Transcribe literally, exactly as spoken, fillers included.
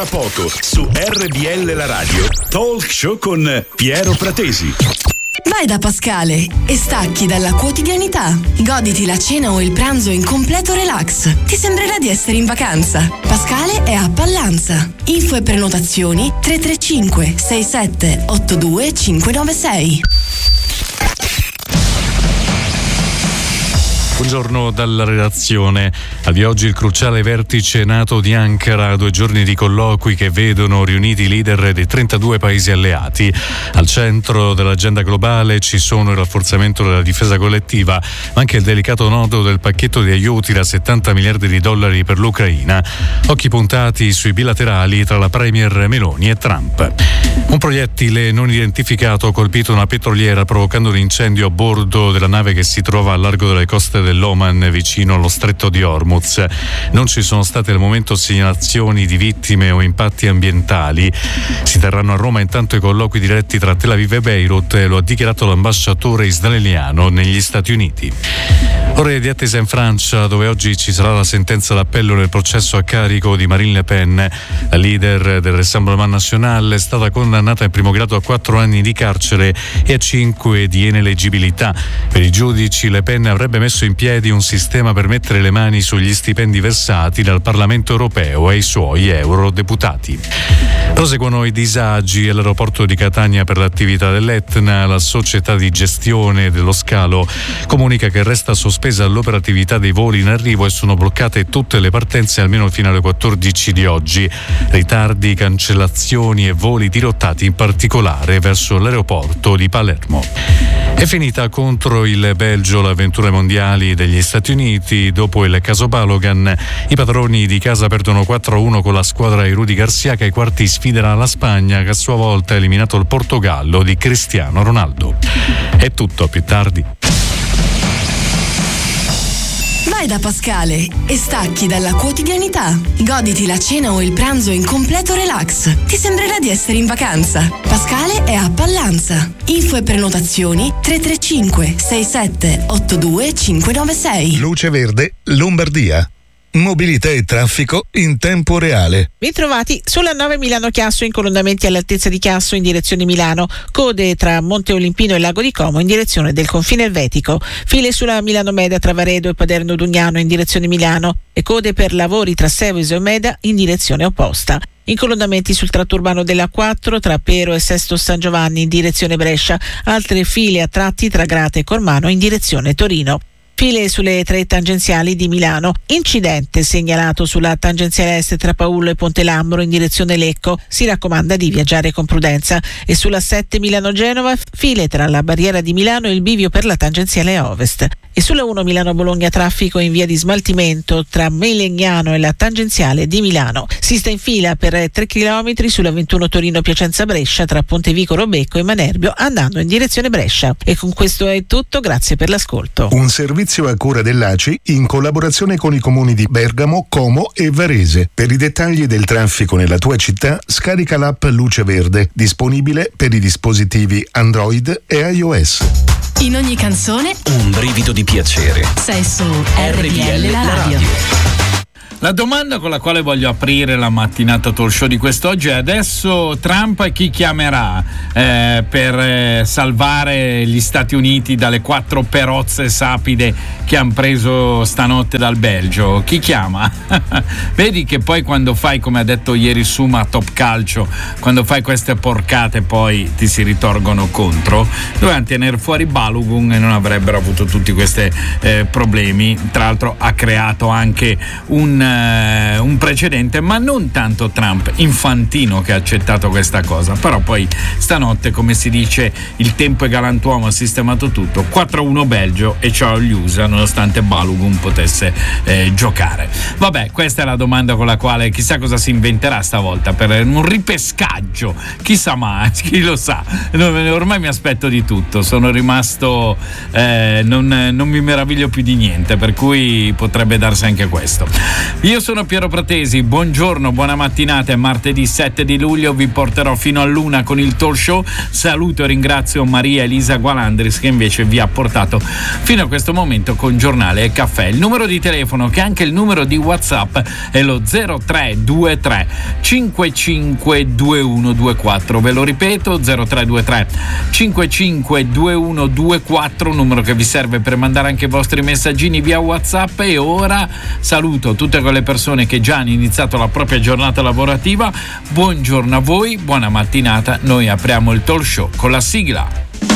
Tra poco su R B L La Radio, Talk Show con Piero Pratesi. Vai da Pascale e stacchi dalla quotidianità. Goditi la cena o il pranzo in completo relax. Ti sembrerà di essere in vacanza. Pascale è a Pallanza. Info e prenotazioni tre tre cinque sei sette otto due cinque nove sei. Buongiorno dalla redazione. Al di oggi il cruciale vertice NATO di Ankara, due giorni di colloqui che vedono riuniti i leader dei trentadue paesi alleati. Al centro dell'agenda globale ci sono il rafforzamento della difesa collettiva, ma anche il delicato nodo del pacchetto di aiuti da settanta miliardi di dollari per l'Ucraina. Occhi puntati sui bilaterali tra la premier Meloni e Trump. Un proiettile non identificato ha colpito una petroliera provocando un incendio a bordo della nave che si trova al largo delle coste dell'Oman vicino allo stretto di Hormuz. Non ci sono state al momento segnalazioni di vittime o impatti ambientali. Si terranno a Roma intanto i colloqui diretti tra Tel Aviv e Beirut, lo ha dichiarato l'ambasciatore israeliano negli Stati Uniti. Ore di attesa in Francia, dove oggi ci sarà la sentenza d'appello nel processo a carico di Marine Le Pen. La leader del Rassemblement National è stata condannata in primo grado a quattro anni di carcere e a cinque di ineleggibilità. Per i giudici Le Pen avrebbe messo in piedi un sistema per mettere le mani sugli stipendi versati dal Parlamento europeo ai suoi eurodeputati. Proseguono i disagi all'aeroporto di Catania per l'attività dell'Etna. La società di gestione dello scalo comunica che resta sospesa l'operatività dei voli in arrivo e sono bloccate tutte le partenze almeno fino alle quattordici di oggi. Ritardi, cancellazioni e voli dirottati in particolare verso l'aeroporto di Palermo. È finita contro il Belgio l'avventura mondiali degli Stati Uniti. Dopo il caso Balogan, i padroni di casa perdono quattro a uno con la squadra di Rudy Garcia, che ai quarti sfiderà la Spagna, che a sua volta ha eliminato il Portogallo di Cristiano Ronaldo. È tutto, a più tardi. Vai da Pascale e stacchi dalla quotidianità. Goditi la cena o il pranzo in completo relax. Ti sembrerà di essere in vacanza. Pascale è a Pallanza. Info e prenotazioni tre tre cinque sei sette otto due cinque nove sei. Luce Verde, Lombardia. Mobilità e traffico in tempo reale. Ritrovati sulla nove Milano-Chiasso in colonnamenti all'altezza di Chiasso in direzione Milano, code tra Monte Olimpino e Lago di Como in direzione del confine elvetico, file sulla Milano-Meda tra Varedo e Paderno Dugnano in direzione Milano e code per lavori tra Seveso e Meda in direzione opposta. Incolonnamenti sul tratto urbano della quattro tra Pero e Sesto San Giovanni in direzione Brescia, altre file a tratti tra Grate e Cormano in direzione Torino. File sulle tre tangenziali di Milano. Incidente segnalato sulla tangenziale est tra Paullo e Ponte Lambro in direzione Lecco. Si raccomanda di viaggiare con prudenza. E sulla sette Milano-Genova, file tra la barriera di Milano e il bivio per la tangenziale ovest. E sulla uno Milano-Bologna, traffico in via di smaltimento tra Melegnano e la tangenziale di Milano. Si sta in fila per tre chilometri sulla ventuno Torino-Piacenza-Brescia tra Pontevico Robecco e Manerbio andando in direzione Brescia. E con questo è tutto, grazie per l'ascolto. Un servizio a cura dell'A C I in collaborazione con i comuni di Bergamo, Como e Varese. Per i dettagli del traffico nella tua città, scarica l'app Luce Verde, disponibile per i dispositivi Android e iOS. In ogni canzone un brivido di piacere. sei su R B L La Radio. La domanda con la quale voglio aprire la mattinata talk show di quest'oggi è: adesso Trump chi chiamerà eh, per eh, salvare gli Stati Uniti dalle quattro perozze sapide che hanno preso stanotte dal Belgio? Chi chiama? Vedi che poi quando fai, come ha detto ieri Suma Top Calcio, quando fai queste porcate poi ti si ritorgono contro. Dovevano tenere fuori Balogun e non avrebbero avuto tutti questi eh, problemi. Tra l'altro ha creato anche un un precedente, ma non tanto Trump, Infantino, che ha accettato questa cosa. Però poi stanotte, come si dice, il tempo è galantuomo, ha sistemato tutto. quattro a uno Belgio e ciao gli U S A, nonostante Balogun potesse eh, giocare. Vabbè, questa è la domanda con la quale chissà cosa si inventerà stavolta per un ripescaggio, chissà mai, chi lo sa. Ormai mi aspetto di tutto, sono rimasto eh, non, non mi meraviglio più di niente, per cui potrebbe darsi anche questo. Io sono Piero Pratesi, buongiorno, buona mattinata, è martedì sette di luglio, vi porterò fino all'una con il talk show. Saluto e ringrazio Maria Elisa Gualandris che invece vi ha portato fino a questo momento con giornale e caffè. Il numero di telefono, che è anche il numero di WhatsApp, è lo zero tre due tre cinque cinque due uno due quattro, ve lo ripeto, zero tre due tre cinque cinque due uno due quattro, numero che vi serve per mandare anche i vostri messaggini via WhatsApp. E ora saluto tutte quelle persone che già hanno iniziato la propria giornata lavorativa. Buongiorno a voi, buona mattinata, noi apriamo il talk show con la sigla.